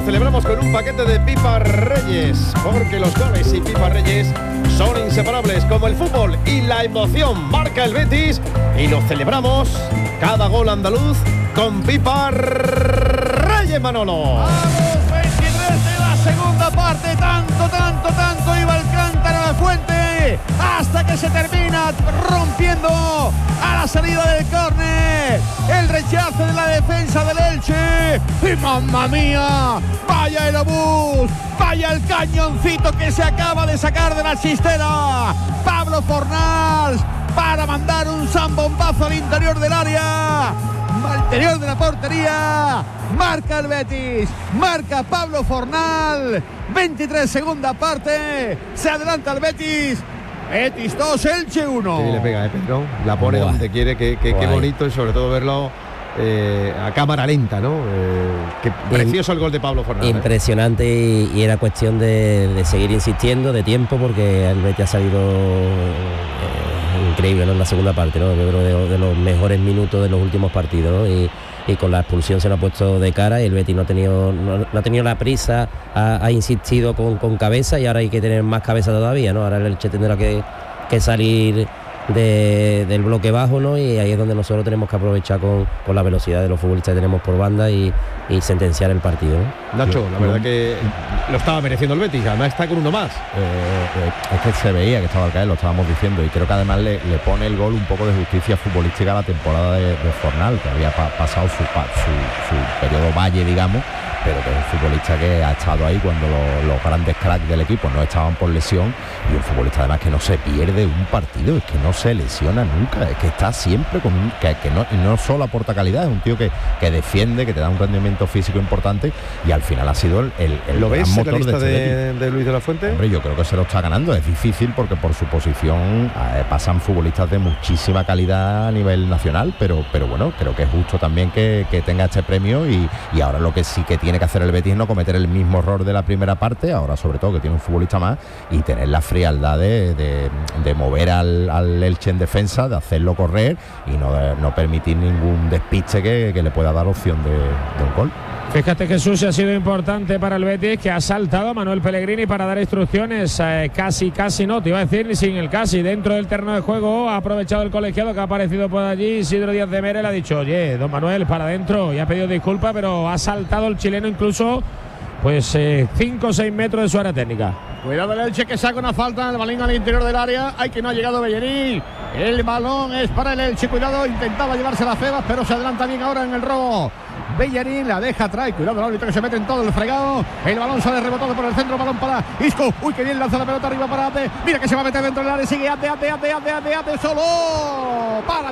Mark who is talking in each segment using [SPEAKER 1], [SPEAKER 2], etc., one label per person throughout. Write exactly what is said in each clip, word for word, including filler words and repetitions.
[SPEAKER 1] celebramos con un paquete de Pipa Reyes, porque los goles y Pipa Reyes son inseparables, como el fútbol y la emoción. Marca el Betis y lo celebramos cada gol andaluz con Pipa Reyes, Manolo.
[SPEAKER 2] Vamos, veintitrés de la segunda parte, tanto, tanto, tanto iba Alcántara a la fuente, hasta que se termina rompiendo a la salida del córner, el rechazo de la defensa del Elche, y mamma mía, vaya el obús, vaya el cañoncito que se acaba de sacar de la chistera Pablo Fornals para mandar un zambombazo al interior del área, al interior de la portería. Marca el Betis, marca Pablo Fornal, veintitrés segunda parte, se adelanta el Betis. Betis dos, Elche uno.
[SPEAKER 1] Sí, le pega, ¿eh, Pedro? La pone Buah. donde quiere, que, que, qué bonito, y sobre todo verlo eh, a cámara lenta, ¿no? Eh, qué precioso el gol de Pablo Fornal.
[SPEAKER 3] Impresionante, ¿eh? y, y era cuestión de, de seguir insistiendo, de tiempo, porque el Betis ha salido eh, increíble, ¿no? En la segunda parte, ¿no? Yo creo de, de los mejores minutos de los últimos partidos, ¿no? Y, y con la expulsión se lo ha puesto de cara y el Betis no ha tenido, no, no ha tenido la prisa, ha, ha insistido con, con cabeza, y ahora hay que tener más cabeza todavía, ¿no? Ahora el Elche tendrá que, que salir de, del bloque bajo, ¿no? Y ahí es donde nosotros tenemos que aprovechar con, con la velocidad de los futbolistas que tenemos por banda y, y sentenciar el partido, ¿no?
[SPEAKER 1] Nacho, la verdad que lo estaba mereciendo el Betis, además está con uno más.
[SPEAKER 4] Eh, eh, es que se veía que estaba al caer, lo estábamos diciendo, y creo que además le, le pone el gol un poco de justicia futbolística a la temporada de, de Fornal, que había pa, pasado su, su, su periodo valle, digamos, pero que es un futbolista que ha estado ahí cuando lo, los grandes cracks del equipo no estaban por lesión, y un futbolista además que no se pierde un partido, es que no se lesiona nunca, es que está siempre con un, que, que no, no solo aporta calidad, es un tío que, que defiende, que te da un rendimiento físico importante, y al final ha sido el, el, el
[SPEAKER 1] ¿Lo ves
[SPEAKER 4] gran motor
[SPEAKER 1] en la lista
[SPEAKER 4] de, este
[SPEAKER 1] de, de Luis de la Fuente?
[SPEAKER 4] Hombre, yo creo que se lo está ganando, es difícil porque por su posición eh, pasan futbolistas de muchísima calidad a nivel nacional, pero, pero bueno, creo que es justo también que, que tenga este premio, y, y ahora lo que sí que tiene que hacer el Betis es no cometer el mismo error de la primera parte, ahora sobre todo que tiene un futbolista más, y tener la frialdad de, de, de mover al, al Elche en defensa, de hacerlo correr y no, de, no permitir ningún despiste que, que le pueda dar opción de, de un gol.
[SPEAKER 5] Fíjate, Jesús, ha sido importante para el Betis, que ha saltado a Manuel Pellegrini para dar instrucciones, eh, casi, casi no, te iba a decir ni sin el casi, dentro del terreno de juego. Ha aprovechado el colegiado que ha aparecido por allí, Isidro Díaz de Mera, le ha dicho, oye, don Manuel, para adentro, y ha pedido disculpas, pero ha saltado el chileno incluso pues cinco o seis metros de su área técnica.
[SPEAKER 2] Cuidado el Elche, que saca una falta, el balón al interior del área, hay que no ha llegado Bellerín, el balón es para el Elche, cuidado, intentaba llevarse la Febas, pero se adelanta bien ahora en el robo. Bellerín la deja atrás, cuidado el árbitro que se mete en todo el fregado, el balón sale rebotado por el centro, balón para Isco, uy que bien lanza la pelota arriba para Ate, mira que se va a meter dentro del área, sigue Ate, Ate, Ate, Ate, Ate, Ate, solo para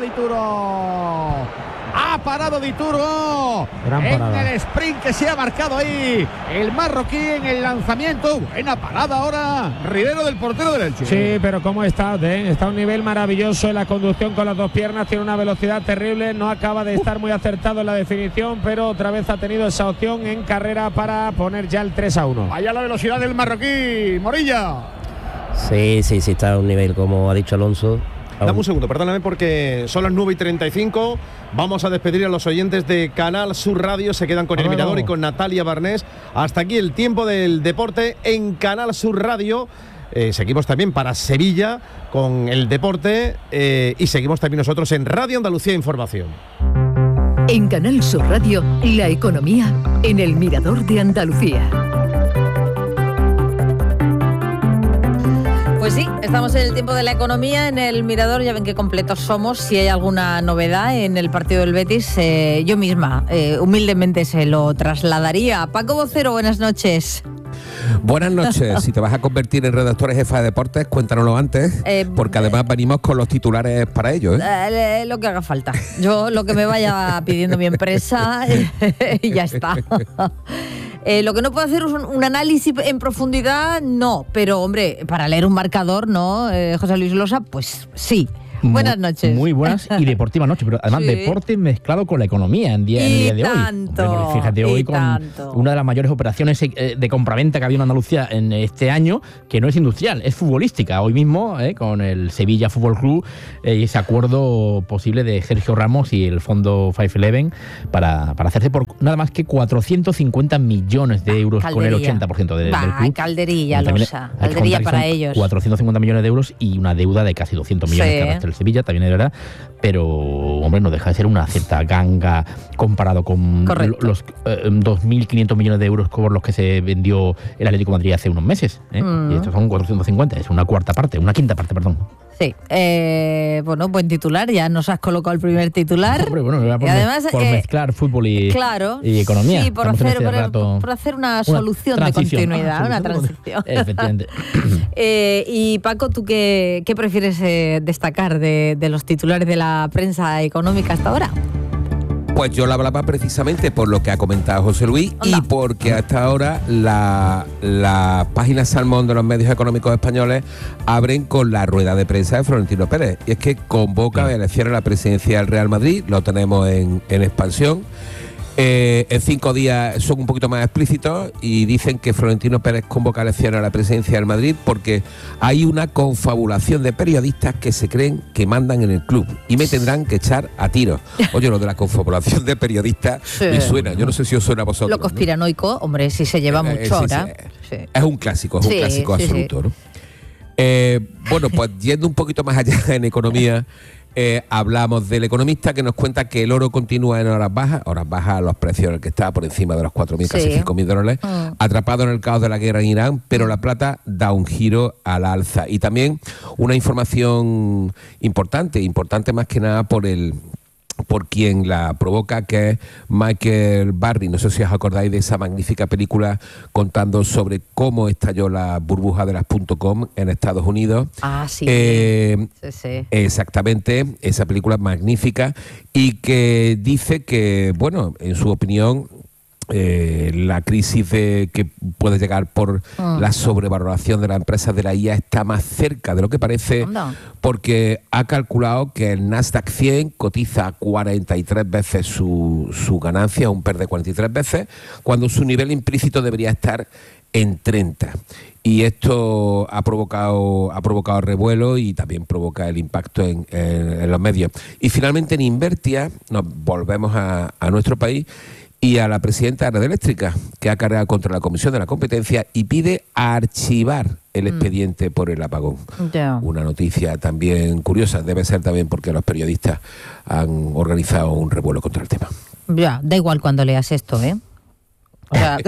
[SPEAKER 2] Dituro. Ha parado Dituro en el sprint que se ha marcado ahí el marroquí en el lanzamiento. Buena parada ahora Rivero, del portero del Elche.
[SPEAKER 5] Sí, pero cómo está, ¿eh? Está a un nivel maravilloso en la conducción con las dos piernas, tiene una velocidad terrible, no acaba de estar muy acertado en la definición, pero otra vez ha tenido esa opción en carrera para poner ya el tres a uno.
[SPEAKER 2] Allá la velocidad del marroquí, Morilla.
[SPEAKER 3] Sí, sí, sí, está a un nivel, como ha dicho Alonso.
[SPEAKER 1] Dame un segundo, perdóname, porque son las nueve y treinta y cinco. Vamos a despedir a los oyentes de Canal Sur Radio. Se quedan con el Mirador y con Natalia Barnés. Hasta aquí el tiempo del deporte en Canal Sur Radio. Eh, seguimos también para Sevilla con el deporte eh, y seguimos también nosotros en Radio Andalucía Información.
[SPEAKER 6] En Canal Sur Radio, la economía en el Mirador de Andalucía.
[SPEAKER 7] Pues sí, estamos en el tiempo de la economía en el Mirador, ya ven qué completos somos. Si hay alguna novedad en el partido del Betis, eh, yo misma eh, humildemente se lo trasladaría. Paco Vocero, buenas noches.
[SPEAKER 8] Buenas noches. Si te vas a convertir en redactor jefa de deportes, cuéntanoslo antes, eh, porque además venimos con los titulares para ello, ¿eh?
[SPEAKER 7] Eh, lo que haga falta. Yo lo que me vaya pidiendo mi empresa y ya está. Eh, lo que no puedo hacer es un, un análisis en profundidad, no, pero hombre, para leer un marcador, ¿no, eh, José Luis Losa? Pues sí. Buenas noches.
[SPEAKER 9] Muy buenas y deportivas noches, pero además sí. deporte mezclado con la economía en día, en el día de
[SPEAKER 7] tanto,
[SPEAKER 9] hoy. Hombre, fíjate, hoy con
[SPEAKER 7] tanto.
[SPEAKER 9] una de las mayores operaciones de compraventa que ha habido en Andalucía en este año, que no es industrial, es futbolística. Hoy mismo, eh, con el Sevilla Fútbol Club y eh, ese acuerdo posible de Sergio Ramos y el fondo cinco once para, para hacerse por nada más que cuatrocientos cincuenta millones de euros
[SPEAKER 7] Calderilla.
[SPEAKER 9] Con el ochenta por ciento de,
[SPEAKER 7] bah,
[SPEAKER 9] del club.
[SPEAKER 7] Calderilla, Losa. Calderilla para ellos.
[SPEAKER 9] cuatrocientos cincuenta millones de euros y una deuda de casi doscientos millones sí. que arrastra el Sevilla, también es verdad, pero hombre, no deja de ser una cierta ganga comparado con Correcto. los eh, dos mil quinientos millones de euros por los que se vendió el Atlético de Madrid hace unos meses, ¿eh? mm. y estos son cuatrocientos cincuenta, es una cuarta parte, una quinta parte, perdón.
[SPEAKER 7] Sí, eh, bueno, buen titular, ya nos has colocado el primer titular.
[SPEAKER 9] Hombre, bueno, me voy a por, además, por eh, mezclar fútbol y,
[SPEAKER 7] claro,
[SPEAKER 9] y economía.
[SPEAKER 7] Sí, por hacer, por, rato, por hacer una, una solución de continuidad, ah, una transición.
[SPEAKER 9] Efectivamente.
[SPEAKER 7] eh, y Paco, ¿tú qué, qué prefieres eh, destacar de, de los titulares de la prensa económica hasta ahora?
[SPEAKER 8] Pues yo la hablaba precisamente por lo que ha comentado José Luis Onda. Y porque hasta ahora la, la página Salmón de los medios económicos españoles abren con la rueda de prensa de Florentino Pérez. Y es que convoca a elecciones a la presidencia del Real Madrid, lo tenemos en, en expansión. Eh, en cinco días son un poquito más explícitos y dicen que Florentino Pérez convoca elecciones a la presidencia del Madrid porque hay una confabulación de periodistas que se creen que mandan en el club y me tendrán que echar a tiros. Oye, lo de la confabulación de periodistas sí. me suena, yo no sé si os suena a vosotros.
[SPEAKER 7] Lo conspiranoico, ¿no? Hombre, si se lleva mucho eh, sí, ahora.
[SPEAKER 8] Sí. Es un clásico, es un sí, clásico sí, absoluto, sí. ¿no? Eh, bueno, pues yendo un poquito más allá en economía, Eh, hablamos del Economista que nos cuenta que el oro continúa en horas bajas, horas bajas a los precios en el que está por encima de los cuatro mil, sí. casi cinco mil dólares, mm. atrapado en el caos de la guerra en Irán, pero la plata da un giro a la alza. Y también una información importante, importante más que nada por el... por quien la provoca, que es Michael Barry. No sé si os acordáis de esa magnífica película contando sobre cómo estalló la burbuja de las .com en Estados Unidos.
[SPEAKER 7] Ah, sí.
[SPEAKER 8] Eh,
[SPEAKER 7] sí, sí.
[SPEAKER 8] Exactamente, esa película magnífica y que dice que, bueno, en su opinión, Eh, la crisis de, que puede llegar por mm. la sobrevaloración de las empresas de la I A está más cerca de lo que parece, no. porque ha calculado que el Nasdaq cien cotiza cuarenta y tres veces su, su ganancia, un PER de cuarenta y tres veces, cuando su nivel implícito debería estar en treinta. Y esto ha provocado, ha provocado revuelo y también provoca el impacto en, en, en los medios. Y finalmente en Invertia nos volvemos a, a nuestro país y a la presidenta de Red Eléctrica, que ha cargado contra la Comisión de la Competencia y pide archivar el expediente mm. por el apagón. Yeah. Una noticia también curiosa, debe ser también porque los periodistas han organizado un revuelo contra el tema.
[SPEAKER 7] Ya, da igual cuando leas esto, ¿eh? O sea,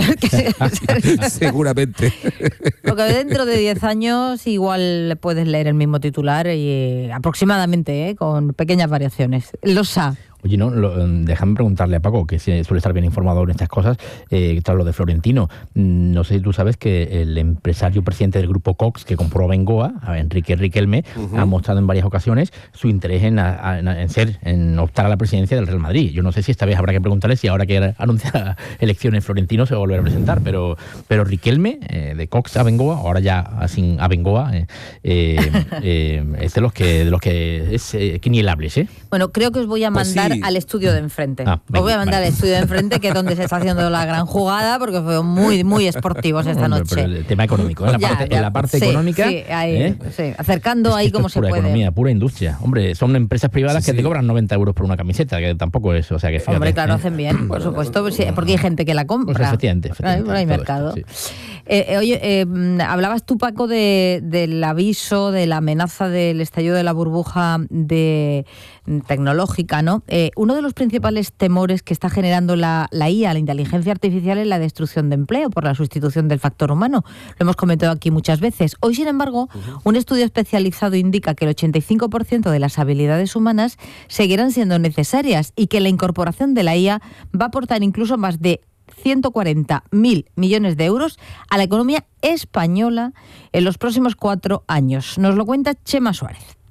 [SPEAKER 8] seguramente.
[SPEAKER 7] Porque dentro de diez años igual puedes leer el mismo titular y aproximadamente, ¿eh? Con pequeñas variaciones. Losa.
[SPEAKER 9] Oye, no, lo, déjame preguntarle a Paco, que suele estar bien informado en estas cosas, eh, tras lo de Florentino. No sé si tú sabes que el empresario presidente del grupo Cox, que compró a Bengoa, a Enrique Riquelme, uh-huh. ha mostrado en varias ocasiones su interés en, a, en, en ser, en optar a la presidencia del Real Madrid. Yo no sé si esta vez habrá que preguntarle si ahora que anuncia elecciones Florentino se va a volver a presentar, pero, pero Riquelme, eh, de Cox a Bengoa, ahora ya sin a Bengoa, eh, eh, eh, es de los que, de los que es eh, quinielables, ¿eh?
[SPEAKER 7] Bueno, creo que os voy a mandar pues sí. al estudio de enfrente. Ah, venga, os voy a mandar vale. al estudio de enfrente, que es donde se está haciendo la gran jugada, porque fueron muy, muy esportivos esta Hombre, noche.
[SPEAKER 9] Pero el tema económico, en la ya, parte, ya. En la parte
[SPEAKER 7] sí,
[SPEAKER 9] económica.
[SPEAKER 7] Sí, ahí, ¿eh? sí, acercando es que ahí como se
[SPEAKER 9] pura
[SPEAKER 7] puede.
[SPEAKER 9] Pura economía, pura industria. Hombre, son empresas privadas sí, que sí. te cobran noventa euros por una camiseta, que tampoco es, o sea que fíjate,
[SPEAKER 7] Hombre, claro,
[SPEAKER 9] ¿eh?
[SPEAKER 7] hacen bien, por supuesto, porque hay gente que la compra.
[SPEAKER 9] Pues efectivamente, efectivamente.
[SPEAKER 7] Hay, hay mercado. Esto, sí. eh, oye, eh, hablabas tú, Paco, de, del aviso, de la amenaza del estallido de la burbuja de tecnológica, ¿no? Eh, uno de los principales temores que está generando la, la I A, la inteligencia artificial, es la destrucción de empleo por la sustitución del factor humano. Lo hemos comentado aquí muchas veces. Hoy, sin embargo, uh-huh. un estudio especializado indica que el ochenta y cinco por ciento de las habilidades humanas seguirán siendo necesarias y que la incorporación de la I A va a aportar incluso más de ciento cuarenta mil millones de euros a la economía española en los próximos cuatro años. Nos lo cuenta Chema Suárez.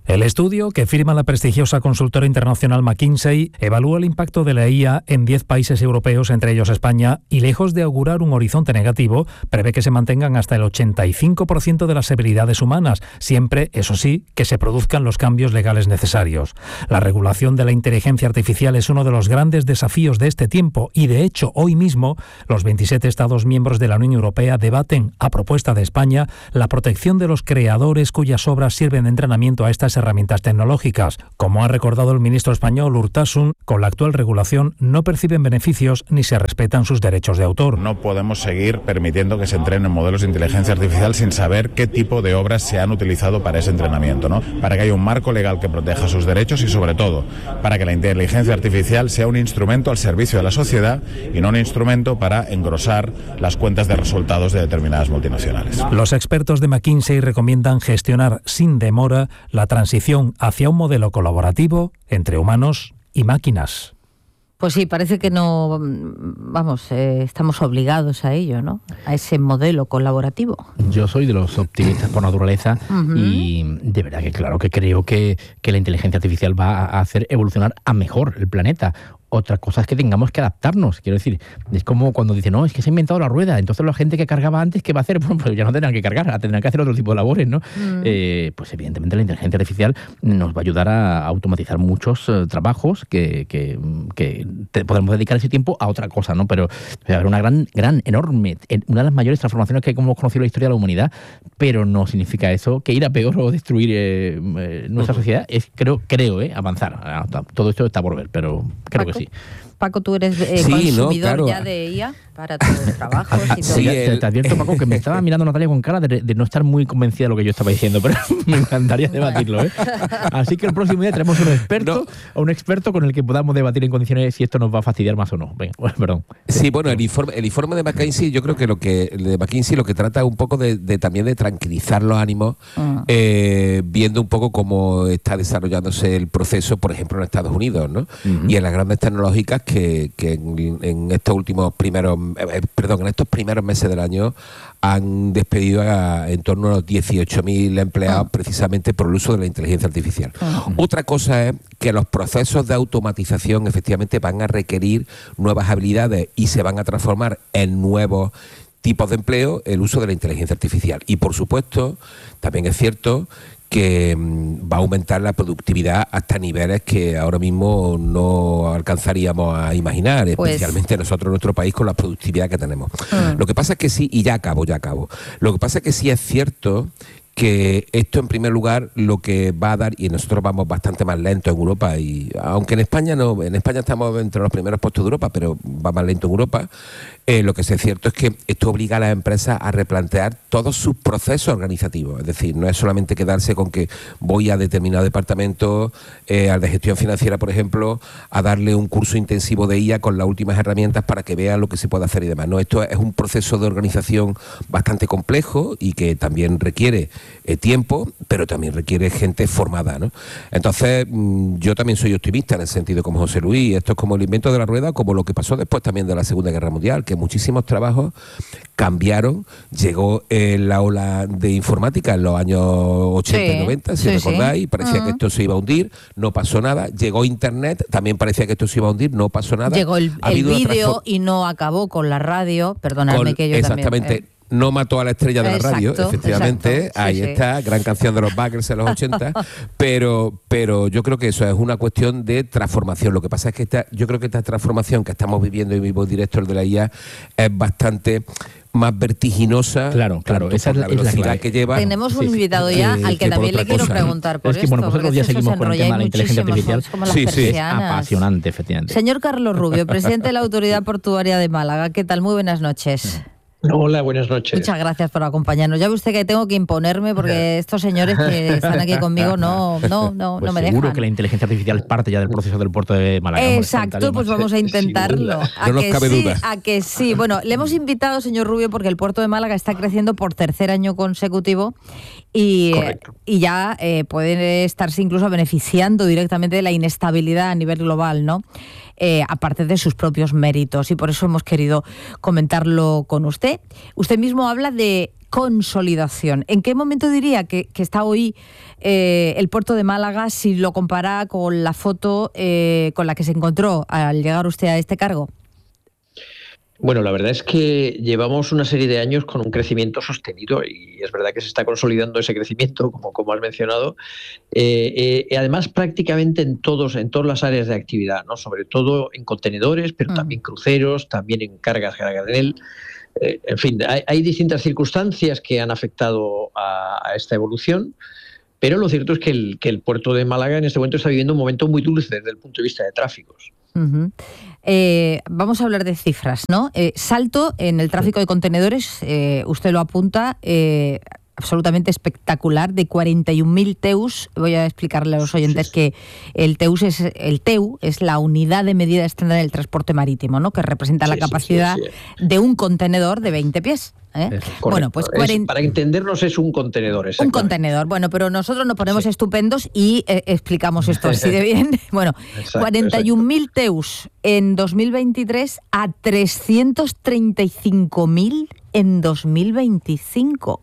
[SPEAKER 10] El estudio, que firma la prestigiosa consultora internacional McKinsey, evalúa el impacto de la I A en diez países europeos, entre ellos España, y lejos de augurar un horizonte negativo, prevé que se mantengan hasta el ochenta y cinco por ciento de las habilidades humanas, siempre, eso sí, que se produzcan los cambios legales necesarios. La regulación de la inteligencia artificial es uno de los grandes desafíos de este tiempo y, de hecho, hoy mismo, los veintisiete Estados miembros de la Unión Europea debaten, a propuesta de España, la protección de los creadores cuyas obras sirven de entrenamiento a estas herramientas tecnológicas. Como ha recordado el ministro español Urtasun, con la actual regulación no perciben beneficios ni se respetan sus derechos de autor.
[SPEAKER 11] No podemos seguir permitiendo que se entrenen modelos de inteligencia artificial sin saber qué tipo de obras se han utilizado para ese entrenamiento, ¿no? Para que haya un marco legal que proteja sus derechos y, sobre todo, para que la inteligencia artificial sea un instrumento al servicio de la sociedad y no un instrumento para engrosar las cuentas de resultados de determinadas multinacionales.
[SPEAKER 10] Los expertos de McKinsey recomiendan gestionar sin demora la transición hacia un modelo colaborativo entre humanos y máquinas.
[SPEAKER 7] Pues sí, parece que no, vamos, eh, estamos obligados a ello, ¿no? A ese modelo colaborativo.
[SPEAKER 9] Yo soy de los optimistas por naturaleza uh-huh. y de verdad que claro que creo que, que la inteligencia artificial va a hacer evolucionar a mejor el planeta. Otra cosa es que tengamos que adaptarnos, quiero decir, es como cuando dicen, no, es que se ha inventado la rueda, entonces la gente que cargaba antes, ¿qué va a hacer? Bueno, pues ya no tendrán que cargar, tendrán que hacer otro tipo de labores, ¿no? Mm. Eh, pues evidentemente la inteligencia artificial nos va a ayudar a automatizar muchos uh, trabajos que, que, que te, podremos dedicar ese tiempo a otra cosa, ¿no? Pero va a haber una gran, gran, enorme, una de las mayores transformaciones que hemos conocido en la historia de la humanidad, pero no significa eso que ir a peor o destruir eh, eh, nuestra uh-huh. sociedad, es creo, creo eh, avanzar. Todo esto está por ver, pero creo
[SPEAKER 7] Paco.
[SPEAKER 9] que sí.
[SPEAKER 7] Paco, tú eres eh,
[SPEAKER 8] sí,
[SPEAKER 7] consumidor
[SPEAKER 8] no, claro.
[SPEAKER 7] ya de I A para tus trabajos y todo.
[SPEAKER 9] Sí, el... te advierto, Paco, que me estaba mirando Natalia con cara de, de no estar muy convencida de lo que yo estaba diciendo, pero me encantaría debatirlo, ¿eh? Así que el próximo día tenemos un experto, no. un experto con el que podamos debatir en condiciones si esto nos va a fastidiar más o no. Venga, bueno, perdón.
[SPEAKER 8] Sí, bueno, el informe, el informe de McKinsey, yo creo que lo que de McKinsey lo que trata es un poco de, de también de tranquilizar los ánimos, uh. eh, viendo un poco cómo está desarrollándose el proceso, por ejemplo, en Estados Unidos, ¿no? Uh-huh. Y en las grandes tecnológicas que, que en, en estos últimos primeros, eh, perdón, en estos primeros meses del año han despedido a, en torno a los dieciocho mil empleados uh. precisamente por el uso de la inteligencia artificial. Uh. Otra cosa es que los procesos de automatización efectivamente van a requerir nuevas habilidades y se van a transformar en nuevos tipos de empleo el uso de la inteligencia artificial. Y por supuesto, también es cierto que va a aumentar la productividad hasta niveles que ahora mismo no alcanzaríamos a imaginar, pues, especialmente nosotros en nuestro país con la productividad que tenemos. Uh. Lo que pasa es que sí, y ya acabo, ya acabo. Lo que pasa es que sí es cierto que esto en primer lugar lo que va a dar, y nosotros vamos bastante más lento en Europa, y aunque en España no, enÑa estamos entre los primeros puestos de Europa, pero va más lento en Europa, eh, lo que sí es cierto es que esto obliga a las empresas a replantear todos sus procesos organizativos, es decir, no es solamente quedarse con que voy a determinado departamento, eh, al de gestión financiera, por ejemplo, a darle un curso intensivo de I A con las últimas herramientas para que vean lo que se puede hacer y demás. No, esto es un proceso de organización bastante complejo y que también requiere Eh, tiempo, pero también requiere gente formada, ¿no? Entonces, mmm, yo también soy optimista en el sentido como José Luis. Esto es como el invento de la rueda, como lo que pasó después también de la Segunda Guerra Mundial, que muchísimos trabajos cambiaron. Llegó eh, la ola de informática en los años ochenta sí, y noventa, si sí, recordáis, sí. parecía uh-huh. que esto se iba a hundir, no pasó nada. Llegó Internet, también parecía que esto se iba a hundir, no pasó nada.
[SPEAKER 7] Llegó el, el vídeo y no acabó con la radio, perdonadme con, que yo
[SPEAKER 8] exactamente,
[SPEAKER 7] también... Eh.
[SPEAKER 8] No mató a la estrella de la
[SPEAKER 7] exacto,
[SPEAKER 8] radio, efectivamente,
[SPEAKER 7] exacto, sí,
[SPEAKER 8] ahí
[SPEAKER 7] sí.
[SPEAKER 8] está, gran canción de los Buggles en los ochenta, pero, pero yo creo que eso es una cuestión de transformación. Lo que pasa es que esta, yo creo que esta transformación que estamos viviendo y mi voz director de la I A es bastante más vertiginosa.
[SPEAKER 9] Claro, claro, esa es la,
[SPEAKER 8] la velocidad
[SPEAKER 9] es la
[SPEAKER 8] que lleva.
[SPEAKER 7] Tenemos un sí, invitado ya que, al que, que también le quiero cosa. preguntar por
[SPEAKER 9] es que,
[SPEAKER 7] esto.
[SPEAKER 9] Bueno, pues otros días seguimos con el tema de la inteligencia artificial.
[SPEAKER 7] Como las sí, sí.
[SPEAKER 9] Es apasionante, efectivamente.
[SPEAKER 7] Señor Carlos Rubio, presidente de la Autoridad Portuaria de Málaga, ¿qué tal? Muy buenas noches.
[SPEAKER 12] Hola, buenas noches.
[SPEAKER 7] Muchas gracias por acompañarnos. Ya ve usted que tengo que imponerme porque estos señores que están aquí conmigo no, no, no,
[SPEAKER 9] pues
[SPEAKER 7] no me
[SPEAKER 9] seguro
[SPEAKER 7] dejan.
[SPEAKER 9] Seguro que la inteligencia artificial parte ya del proceso del puerto de Málaga.
[SPEAKER 7] Exacto, pues vamos a intentarlo. A
[SPEAKER 8] no nos
[SPEAKER 7] que
[SPEAKER 8] cabe
[SPEAKER 7] sí,
[SPEAKER 8] duda.
[SPEAKER 7] A que sí. Bueno, le hemos invitado, señor Rubio, porque el puerto de Málaga está creciendo por tercer año consecutivo y, y ya eh, puede estarse incluso beneficiando directamente de la inestabilidad a nivel global, ¿no? Eh, aparte de sus propios méritos, y por eso hemos querido comentarlo con usted. Usted mismo habla de consolidación. ¿En qué momento diría que, que está hoy eh, el puerto de Málaga si lo compara con la foto eh, con la que se encontró al llegar usted a este cargo?
[SPEAKER 12] Bueno, la verdad es que llevamos una serie de años con un crecimiento sostenido y es verdad que se está consolidando ese crecimiento, como, como has mencionado, eh, eh, además prácticamente en todos, en todas las áreas de actividad, ¿no? Sobre todo en contenedores, pero mm. también cruceros, también en cargas a granel. Eh, en fin, hay, hay distintas circunstancias que han afectado a, a esta evolución, pero lo cierto es que el, que el puerto de Málaga en este momento está viviendo un momento muy dulce desde el punto de vista de tráficos.
[SPEAKER 7] Uh-huh. Eh, vamos a hablar de cifras, ¿no? Eh, salto en el tráfico de contenedores, eh, usted lo apunta, eh, absolutamente espectacular, de cuarenta y un mil T E Us. Voy a explicarle a los oyentes que el T E U es, el T E U es la unidad de medida estándar del transporte marítimo, ¿no? Que representa sí, la capacidad sí, sí, sí. de un contenedor de veinte pies. ¿Eh? Bueno, pues
[SPEAKER 12] cuarenta... es, para entendernos es un contenedor.
[SPEAKER 7] Un contenedor, bueno, pero nosotros nos ponemos sí. estupendos y eh, explicamos esto así de bien. Bueno, exacto, cuarenta y un mil T E Us en dos mil veintitrés a trescientos treinta y cinco mil en dos mil veinticinco.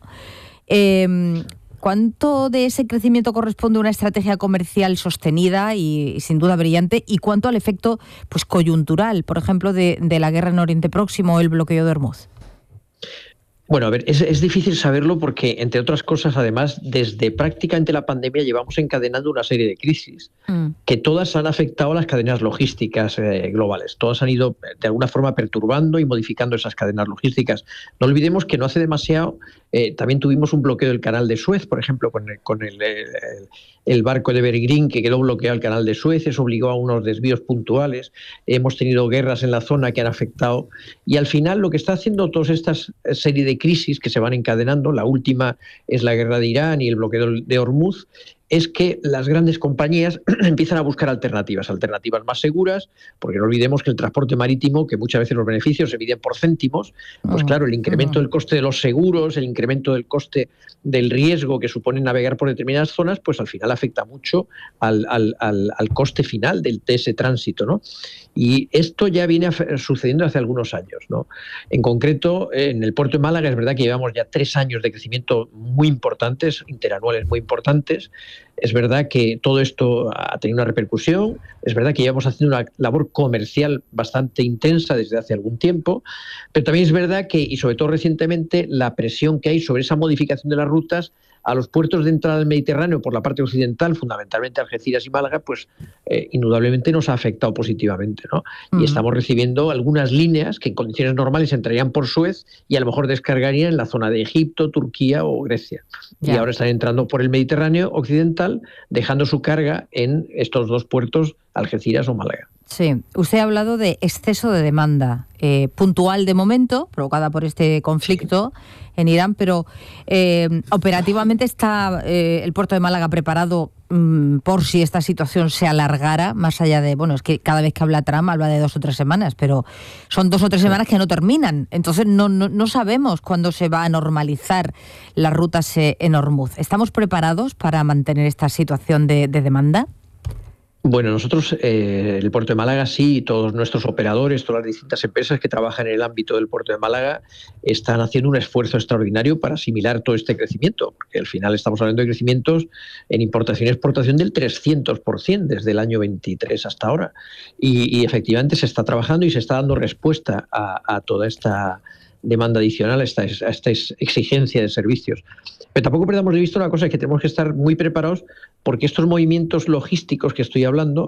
[SPEAKER 7] Eh, ¿Cuánto de ese crecimiento corresponde a una estrategia comercial sostenida y, y sin duda brillante? ¿Y cuánto al efecto pues coyuntural, por ejemplo, de, de la guerra en Oriente Próximo o el bloqueo de Hormuz?
[SPEAKER 12] Bueno, a ver, es, es difícil saberlo porque, entre otras cosas, además, desde prácticamente la pandemia llevamos encadenando una serie de crisis mm. que todas han afectado a las cadenas logísticas eh, globales. Todas han ido, de alguna forma, perturbando y modificando esas cadenas logísticas. No olvidemos que no hace demasiado eh, también tuvimos un bloqueo del canal de Suez, por ejemplo, con el, con el, el, el barco de Evergreen que quedó bloqueado el canal de Suez. Eso obligó a unos desvíos puntuales. Hemos tenido guerras en la zona que han afectado. Y al final lo que está haciendo toda esta serie de crisis que se van encadenando, la última es la guerra de Irán y el bloqueo de Hormuz, es que las grandes compañías empiezan a buscar alternativas, alternativas más seguras, porque no olvidemos que el transporte marítimo, que muchas veces los beneficios se miden por céntimos, pues claro, el incremento del coste de los seguros, el incremento del coste del riesgo que supone navegar por determinadas zonas, pues al final afecta mucho al, al, al, al coste final del, de ese tránsito, ¿no? Y esto ya viene sucediendo hace algunos años, ¿no? En concreto, en el puerto de Málaga es verdad que llevamos ya tres años de crecimiento muy importantes, interanuales muy importantes. Es verdad que todo esto ha tenido una repercusión, es verdad que llevamos haciendo una labor comercial bastante intensa desde hace algún tiempo, pero también es verdad que, y sobre todo recientemente, la presión que hay sobre esa modificación de las rutas a los puertos de entrada del Mediterráneo por la parte occidental, fundamentalmente Algeciras y Málaga, pues eh, indudablemente nos ha afectado positivamente, ¿no? Uh-huh. Y estamos recibiendo algunas líneas que en condiciones normales entrarían por Suez y a lo mejor descargarían en la zona de Egipto, Turquía o Grecia. Yeah. Y ahora están entrando por el Mediterráneo occidental, dejando su carga en estos dos puertos, Algeciras o Málaga.
[SPEAKER 7] Sí, usted ha hablado de exceso de demanda eh, puntual de momento, provocada por este conflicto sí. en Irán, pero eh, operativamente está eh, el puerto de Málaga preparado mmm, por si esta situación se alargara, más allá de, bueno, es que cada vez que habla Trump habla de dos o tres semanas, pero son dos o tres semanas que no terminan, entonces no, no, no sabemos cuándo se va a normalizar las rutas eh, en Hormuz. ¿Estamos preparados para mantener esta situación de, de demanda?
[SPEAKER 12] Bueno, nosotros, eh, el puerto de Málaga, sí, todos nuestros operadores, todas las distintas empresas que trabajan en el ámbito del puerto de Málaga están haciendo un esfuerzo extraordinario para asimilar todo este crecimiento, porque al final estamos hablando de crecimientos en importación y exportación del trescientos por ciento desde el año veintitrés hasta ahora. Y, y efectivamente se está trabajando y se está dando respuesta a, a toda esta demanda adicional, a esta, a esta exigencia de servicios. Pero tampoco perdamos de vista una cosa, es que tenemos que estar muy preparados porque estos movimientos logísticos que estoy hablando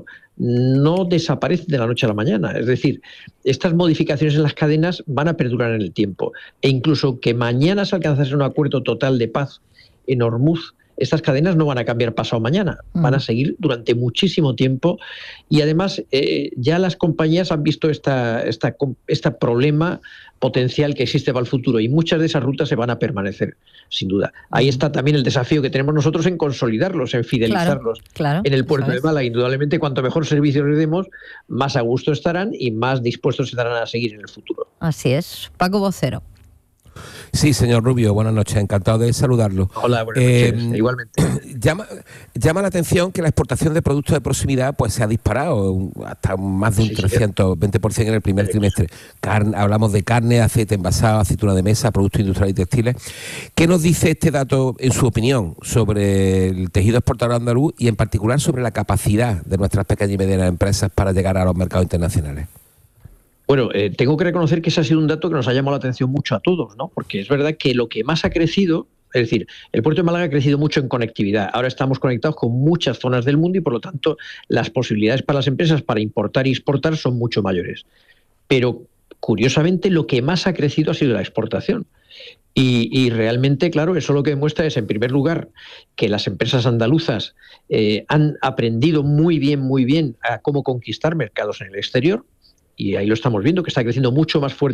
[SPEAKER 12] no desaparecen de la noche a la mañana. Es decir, estas modificaciones en las cadenas van a perdurar en el tiempo. E incluso que mañana se alcanzase un acuerdo total de paz en Hormuz, estas cadenas no van a cambiar pasado mañana, van a seguir durante muchísimo tiempo y además eh, ya las compañías han visto esta, esta, este problema potencial que existe para el futuro y muchas de esas rutas se van a permanecer, sin duda. Ahí está también el desafío que tenemos nosotros en consolidarlos, en fidelizarlos claro, claro, en el puerto de Málaga. Indudablemente, cuanto mejor servicio les demos, más a gusto estarán y más dispuestos estarán a seguir en el futuro.
[SPEAKER 7] Así es. Paco Vocero.
[SPEAKER 8] Sí, señor Rubio, buenas noches, encantado de saludarlo.
[SPEAKER 12] Hola, buenas noches, eh, igualmente.
[SPEAKER 8] Llama, llama la atención que la exportación de productos de proximidad pues se ha disparado hasta más de un sí, trescientos veinte por ciento en el primer trimestre. Carne, hablamos de carne, aceite envasado, aceituna de mesa, productos industriales y textiles. ¿Qué nos dice este dato, en su opinión, sobre el tejido exportador andaluz y en particular sobre la capacidad de nuestras pequeñas y medianas empresas para llegar a los mercados internacionales?
[SPEAKER 12] Bueno, eh, tengo que reconocer que ese ha sido un dato que nos ha llamado la atención mucho a todos, ¿no? Porque es verdad que lo que más ha crecido, es decir, el puerto de Málaga ha crecido mucho en conectividad. Ahora estamos conectados con muchas zonas del mundo y, por lo tanto, las posibilidades para las empresas para importar y exportar son mucho mayores. Pero, curiosamente, lo que más ha crecido ha sido la exportación. Y, y realmente, claro, eso lo que demuestra es, en primer lugar, que las empresas andaluzas eh, han aprendido muy bien, muy bien a cómo conquistar mercados en el exterior. Y ahí lo estamos viendo, que está creciendo mucho más fuerte